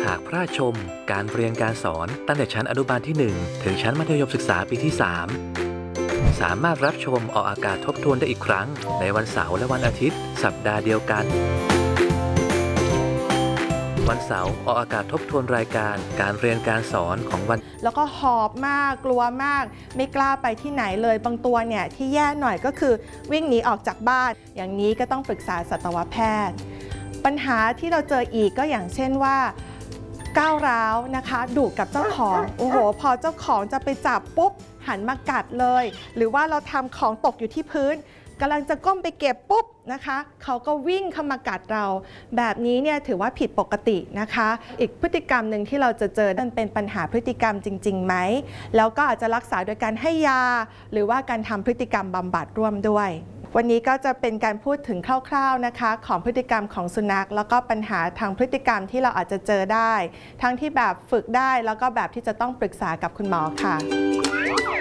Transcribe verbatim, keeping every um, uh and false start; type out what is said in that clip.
หากพลาดชมการเรียนการสอนตั้งแต่ชั้นอนุบาลที่หนึ่งถึงชั้นมัธยมศึกษาปีที่สามสามารถรับชมออกอากาศทบทวนได้อีกครั้งในวันเสาร์และวันอาทิตย์สัปดาห์เดียวกันวันเสาร์ออกอากาศทบทวนรายการการเรียนการสอนของวันแล้วก็หอบมากกลัวมากไม่กล้าไปที่ไหนเลยบางตัวเนี่ยที่แย่หน่อยก็คือวิ่งหนีออกจากบ้านอย่างนี้ก็ต้องปรึกษาสัตวแพทย์ปัญหาที่เราเจออีกก็อย่างเช่นว่าก้าวร้าวนะคะดุกับเจ้าของโอ้โหพอเจ้าของจะไปจับปุ๊บหันมากัดเลยหรือว่าเราทำของตกอยู่ที่พื้นกำลังจะก้มไปเก็บปุ๊บนะคะเขาก็วิ่งเข้ามากัดเราแบบนี้เนี่ยถือว่าผิดปกตินะคะอีกพฤติกรรมหนึ่งที่เราจะเจอนั่นเป็นปัญหาพฤติกรรมจริงๆไหมแล้วก็อาจจะรักษาโดยการให้ยาหรือว่าการทำพฤติกรรมบำบัดร่วมด้วยวันนี้ก็จะเป็นการพูดถึงคร่าวๆนะคะของพฤติกรรมของสุนัขแล้วก็ปัญหาทางพฤติกรรมที่เราอาจจะเจอได้ทั้งที่แบบฝึกได้แล้วก็แบบที่จะต้องปรึกษากับคุณหมอค่ะ